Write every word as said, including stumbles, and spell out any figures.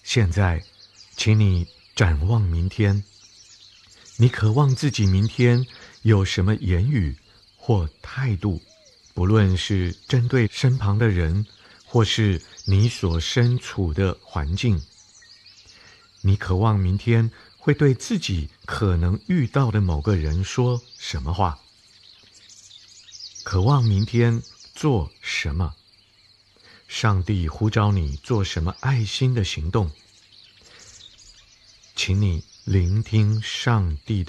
现在，请你展望明天。你渴望自己明天有什么言语或态度，不论是针对身旁的人，或是你所身处的环境。你渴望明天会对自己可能遇到的某个人说什么话？渴望明天做什么？上帝呼召你做什么爱心的行动？请你聆听上帝的